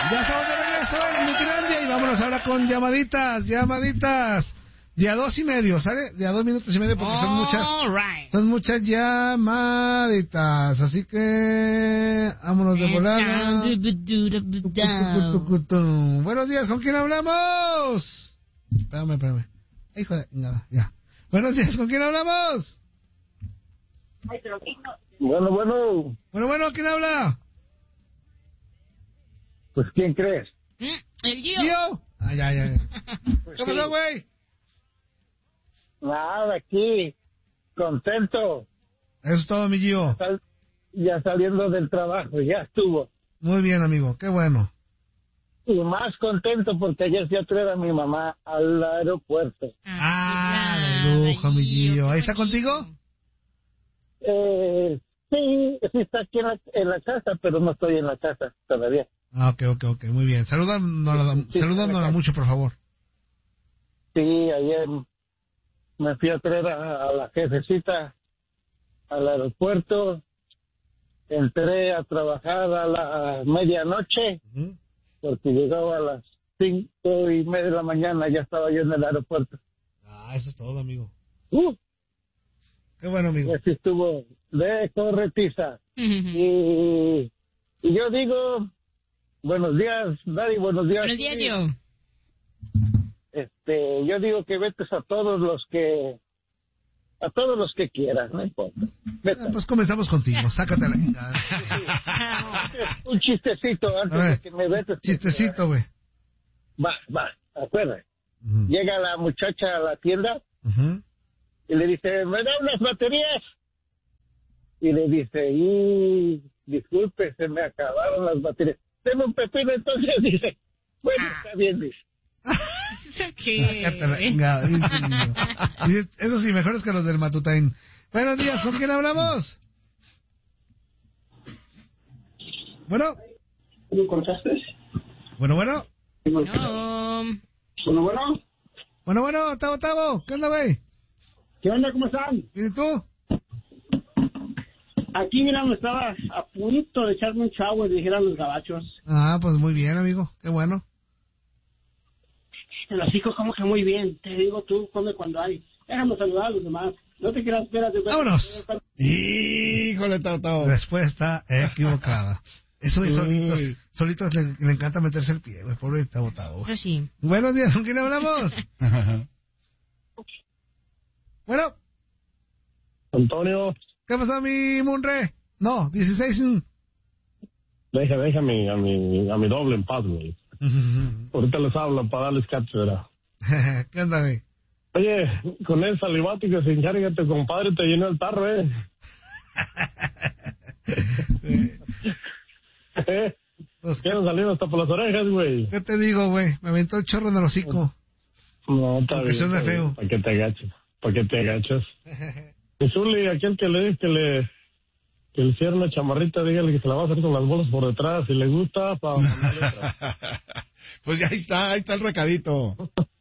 Ya estamos de regreso en Nutilandia y vámonos ahora con llamaditas. De a 2:30, ¿sale? De a 2 minutos y medio porque son muchas llamaditas. Así que vámonos de volada. Buenos días, ¿con quién hablamos? Espérame. Hijo de nada, ya. Buenos días, ¿con quién hablamos? Bueno, ¿quién habla? Pues, ¿quién crees? El Gio. ¿Gio? Ya. Pues ¿Qué pasó, güey? Nada, aquí, contento. Eso es todo, mi Gio. Ya saliendo del trabajo, ya estuvo. Muy bien, amigo, qué bueno. Y más contento porque ayer fui a traer a mi mamá al aeropuerto. De lujo, mi Gio. ¿Ahí está contigo? Sí, está aquí en la casa, pero no estoy en la casa todavía. Ok, muy bien. Saludándola mucho, por favor. Sí, ayer me fui a traer a la jefecita al aeropuerto. Entré a trabajar a la medianoche, porque llegaba a las 5:30 de la mañana, ya estaba yo en el aeropuerto. Eso es todo, amigo. Qué bueno, amigo. Y así estuvo de corretiza. Y yo digo, buenos días, Dari, buenos días. Buenos días, Gio. Yo digo que vetes a todos los que quieras, no importa. Pues comenzamos contigo, sácate la chingada. Un chistecito antes de que me vetes. Chistecito, güey. Va, acuérdate. Llega la muchacha a la tienda y le dice, ¿me da unas baterías? Y le dice, disculpe, se me acabaron las baterías. Tengo un pepino, entonces dice, bueno, está bien, dice. Eso sí, mejores que los del Matutine. Buenos días, ¿con quién hablamos? Bueno. ¿Me contaste? Bueno. No. Bueno, Tavo, ¿qué onda, güey? ¿Qué onda, cómo están? ¿Y tú? Aquí, mira, me estaba a punto de echarme un shower, dijeran los gabachos. Pues muy bien, amigo, qué bueno. Los hijos como que muy bien. Te digo, tú come cuando hay. Déjame saludar a los demás. No te quieras, espérate. ¡Vámonos! Híjole, Tao. Respuesta equivocada. Eso es solitos le encanta meterse el pie, güey, pobre Tavo. Pero sí. Buenos días, ¿con quién hablamos? Bueno. Antonio. ¿Qué pasó, mi Munre? No, 16. Déjame a mi doble en paz, güey. Ahorita les hablo para darles cátedra. ¿Qué onda, güey? Oye, con el salivático se encarga tu compadre, te llenó el tarro, Pues, quiero salir hasta por las orejas, güey. ¿Qué te digo, güey? Me aventó el chorro en el hocico. No, está porque bien. suena feo. ¿Para qué te agachas? Y Zuli, aquel que le dice que le hiciera una chamarrita, dígale que se la va a hacer con las bolas por detrás. Si le gusta, para mandarle otra. Pues ya ahí está el recadito.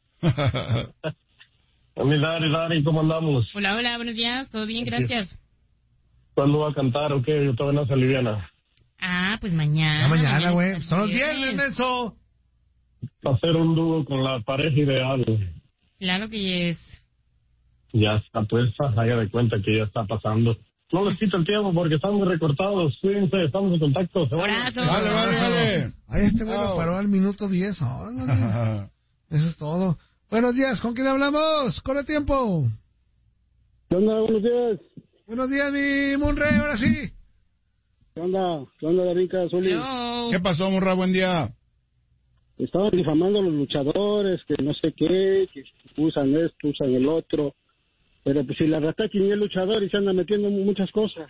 Mi Dari, ¿cómo andamos? Hola, buenos días, todo bien, gracias. ¿Cuándo va a cantar o qué? Yo todavía no se aliviana. Pues mañana. Mañana, güey. Son los viernes, menso. Hacer un dúo con la pareja ideal. Claro que es. Ya está puesta, haga de cuenta que ya está pasando. No les quito el tiempo porque están muy recortados. Cuídense, estamos en contacto. Abrazo. Vale. Ahí este güey lo paró al minuto 10. Eso es todo. Buenos días, ¿con quién hablamos? ¡Corre tiempo! ¿Qué onda? Buenos días. Buenos días, mi Munre, ahora sí. ¿Qué onda? ¿Qué onda, Darica, Zuli? ¿Qué pasó, Murra? Buen día. Estaban difamando a los luchadores, que no sé qué, que usan esto, usan el otro. Pero pues si la Rataki ni es luchador y se anda metiendo en muchas cosas.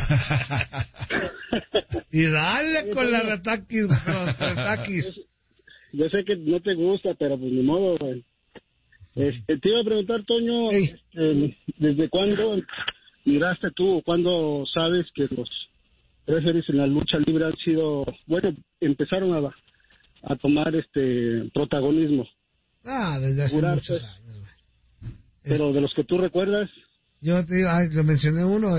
Y dale con la Rataki, con los Ratakis. Yo sé que no te gusta, pero pues ni modo, güey. Te iba a preguntar, Toño, ¿desde cuándo miraste tú o cuándo sabes que los referees en la lucha libre han sido, empezaron a tomar protagonismo? Desde hace muchos años, güey. Pero de los que tú recuerdas. Yo te digo, lo mencioné uno,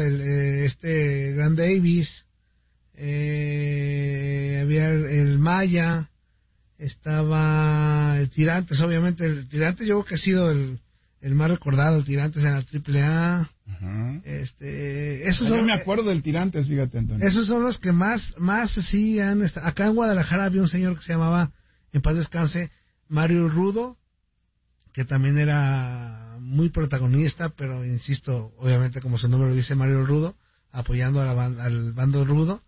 Gran Davis, había el Maya, estaba el Tirantes, obviamente, el Tirantes yo creo que ha sido el más recordado, el Tirantes en la AAA. Ajá. Esos Yo son, me acuerdo del Tirantes, fíjate, Antonio. esos son los que más sí han estado. Acá en Guadalajara había un señor que se llamaba, en paz descanse, Mario Rudo, que también era muy protagonista, pero insisto, obviamente como su nombre lo dice, Mario Rudo, apoyando al bando rudo.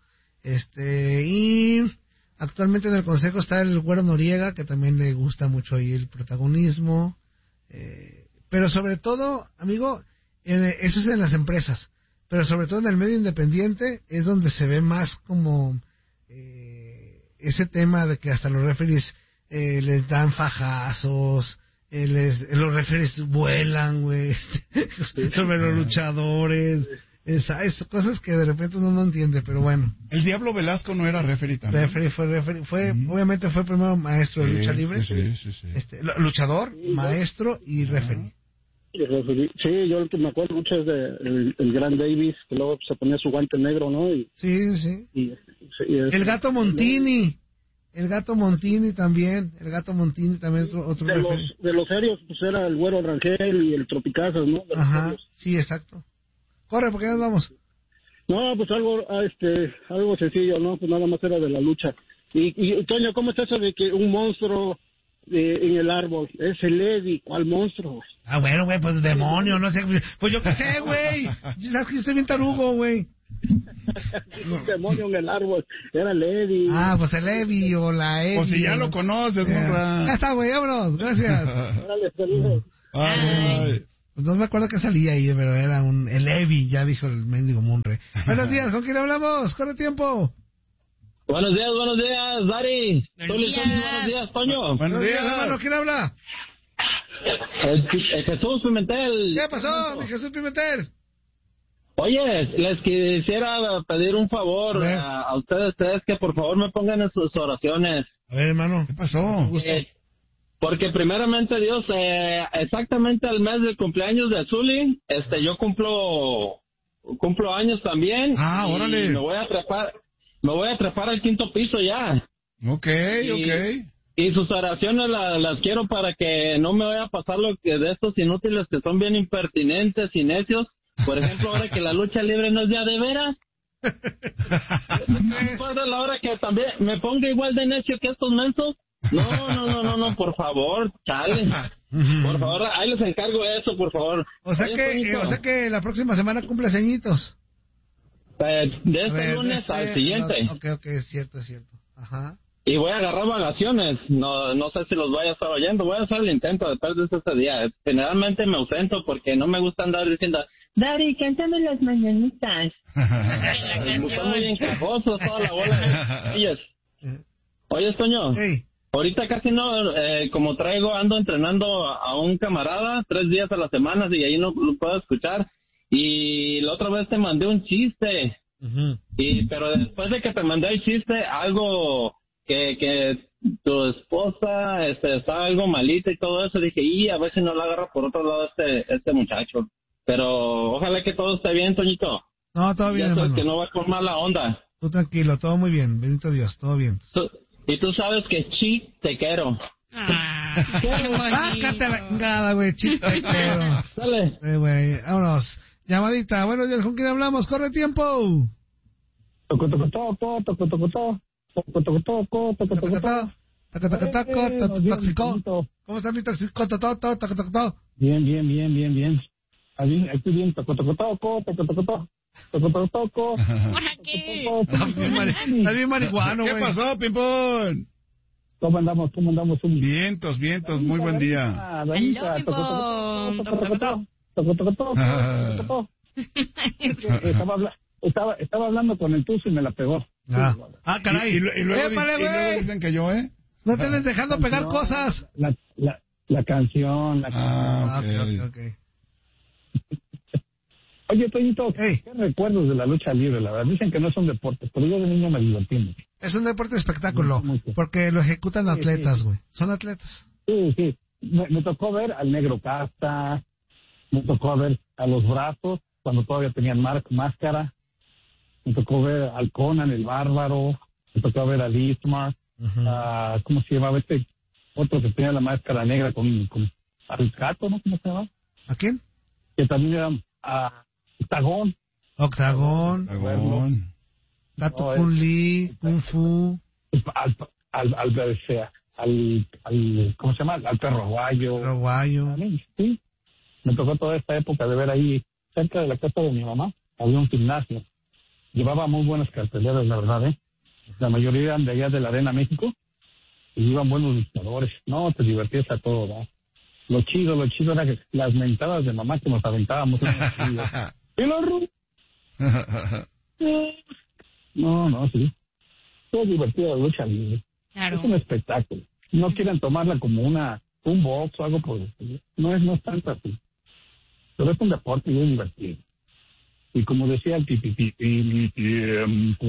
Y actualmente en el consejo está el Güero Noriega, que también le gusta mucho ahí el protagonismo. Pero sobre todo, amigo, eso es en las empresas, pero sobre todo en el medio independiente es donde se ve más como ese tema de que hasta los referees les dan fajazos, los referees vuelan, güey, sobre los luchadores, esas cosas que de repente uno no entiende, pero bueno. El Diablo Velasco no era referee también. Obviamente fue primero maestro de lucha libre, sí. luchador, maestro y referee. Sí, yo el que me acuerdo mucho es de el Gran Davis, que luego se ponía su guante negro, ¿no? Sí. Y el Gato Montini. El Gato Montini también otro de los serios, pues era el Güero Rangel y el Tropicazas, ¿no? Ajá, sí, exacto. Corre, porque ya nos vamos. No, pues algo sencillo, ¿no? Pues nada más era de la lucha. Y Toño, ¿cómo está eso de que un monstruo en el árbol? Es el Eddie, ¿cuál monstruo? Ah, bueno, güey, pues demonio, no sé. Pues yo qué sé, güey. Sabes que yo estoy bien tarugo, güey. Un demonio en el árbol, era el Eddie. Ah, pues el Eddie o la Eddie. O si ya lo conoces, Monra. Ya está, güey, vámonos, gracias. Órale, saludos. Ay. Pues no me acuerdo que salía ahí, pero era el Eddie, ya dijo el mendigo Monre. Buenos días, ¿con quién hablamos? Corre tiempo. Buenos días, Dari. Buenos días, Toño. Buenos días, hermano, ¿quién habla? El Jesús Pimentel. ¿Qué pasó, mi Jesús Pimentel? Oye, les quisiera pedir un favor a ustedes tres, que por favor me pongan en sus oraciones. A ver, hermano, ¿qué pasó? Porque primeramente Dios, exactamente al mes del cumpleaños de Azuli, yo cumplo años también. Ah, órale. Me voy a trepar al 5º piso ya. Ok. Y sus oraciones las quiero para que no me vaya a pasar lo que de estos inútiles que son bien impertinentes y necios. Por ejemplo, ahora que la lucha libre no es ya de veras. Después de la hora que también me ponga igual de necio que estos mensos. No, por favor, chale. Por favor, ahí les encargo eso, por favor. O sea que la próxima semana cumples añitos. De este lunes al siguiente. Ok, es cierto. Ajá. Y voy a agarrar vacaciones. No sé si los voy a estar oyendo. Voy a hacer el intento después de este día. Generalmente me ausento porque no me gusta andar diciendo, Dari, cántame las mañanitas. Están muy encajosos toda la bola. Oye, Toño. Hey. Ahorita casi no, como ando entrenando a un camarada 3 días a la semana y ahí no lo puedo escuchar. Y la otra vez te mandé un chiste. Uh-huh. Pero después de que te mandé el chiste, algo que tu esposa está algo malita y todo eso, dije, a ver si no la agarra por otro lado este muchacho. Pero ojalá que todo esté bien, Toñito. No, todo bien, hermano. Que no va con mala onda. Tú tranquilo, todo muy bien, bendito Dios, todo bien. Y tú sabes que te quiero. Sácate la chingada, güey, te quiero. Dale. Güey, vámonos. Llamadita, buenos días, ¿con quién hablamos? ¡Corre tiempo! ¿Cómo está mi tóxico? Bien. Aquí bien, toco. ¿Por qué? Está bien marihuano, güey. ¿Qué pasó, Pimpón? ¿Cómo andamos? Vientos, muy buen día. Estaba hablando con el Tuzo y me la pegó. Caray. Y luego dicen que yo, No te estés dejando pegar cosas. La canción. Ok. Oye, Toñito, hey. ¿Qué recuerdos de la lucha libre? La verdad, dicen que no son deportes, pero yo de niño me divertí mucho. Es un deporte espectáculo, porque lo ejecutan atletas, güey. Son atletas. Sí. Me tocó ver al Negro Casta, me tocó ver a los Brazos, cuando todavía tenían máscara, me tocó ver al Conan, el Bárbaro, me tocó ver al Ismar, ¿cómo se llamaba este? Otro que tenía la máscara negra con al gato, ¿no? ¿Cómo se llama? ¿A quién? Que también era Octagón. Octagón. Gato No, Kun Li, Kung Fu. ¿Cómo se llama? Al perro guayo. Perro guayo. Sí. Me tocó toda esta época de ver ahí, cerca de la casa de mi mamá, había un gimnasio. Llevaba muy buenas carteleras, la verdad, ¿eh? La mayoría eran de allá de la Arena México y iban buenos luchadores. No, te divertías a todo, ¿no? Lo chido era que las mentadas de mamá que nos aventábamos. ¡Y los No, sí. Todo divertido la lucha libre. Claro. Es un espectáculo. No quieren tomarla como un box o algo por el estilo. No es tanto así. Pero es un deporte y es divertido. Y como decía el pipipi, mi tiempo.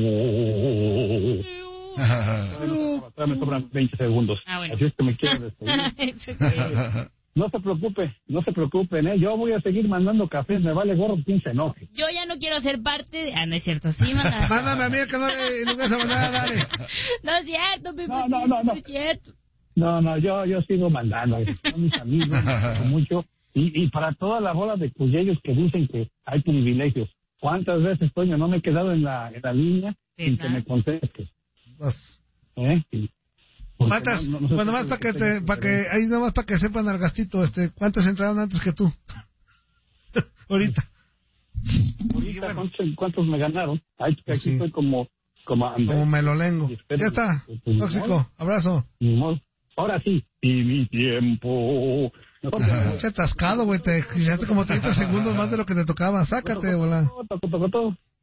Me sobran 20 segundos. Bueno. Así es que me quiero despedir. No se preocupen, ¿eh? Yo voy a seguir mandando cafés, me vale gorro quién se enoje. Yo ya no quiero ser parte de... no es cierto, sí, manda. Mándame a mí que no le vas a mandar, dale. No es cierto, Pipo, No. no es cierto. No, yo sigo mandando, son mis amigos, mucho. Y para toda la bola de cuyellos que dicen que hay privilegios. ¿Cuántas veces, Toño, no me he quedado en la línea sin que me contestes? Pues... ¿Cuántas? Bueno, más para que ahí nomás para que sepan al gastito, ¿cuántas entraron antes que tú? Ahorita, ¿cuántos me ganaron? Aquí estoy como melolengo. Ya está, tóxico, abrazo. Ahora sí, y mi tiempo. Se atascado, güey, te quedaste como 30 segundos más de lo que te tocaba, sácate, bola. Tocó todo.